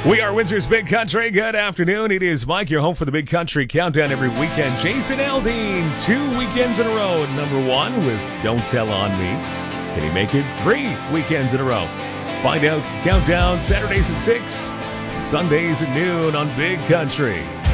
We are Windsor's Big Country. Good afternoon. It is Mike, your home for the Big Country Countdown every weekend. Jason Aldean, 2 weekends in a row at number 1 with Don't Tell On Me. Can he make it 3 weekends in a row? Find out Countdown Saturdays at 6, Sundays at noon on Big Country.